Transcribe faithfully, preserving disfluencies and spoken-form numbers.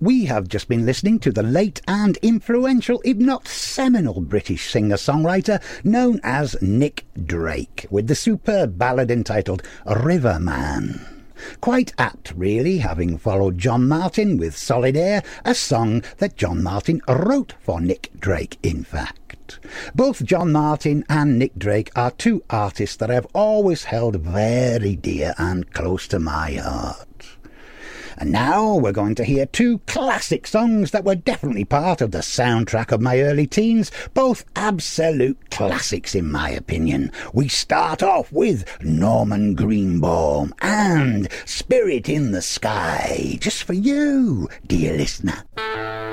We have just been listening to the late and influential, if not seminal, British singer-songwriter known as Nick Drake, with the superb ballad entitled Riverman. Quite apt, really, having followed John Martyn with Solid Air, a song that John Martyn wrote for Nick Drake, in fact. Both John Martyn and Nick Drake are two artists that I've always held very dear and close to my heart. And now we're going to hear two classic songs that were definitely part of the soundtrack of my early teens, both absolute classics in my opinion. We start off with Norman Greenbaum and Spirit in the Sky, just for you, dear listener.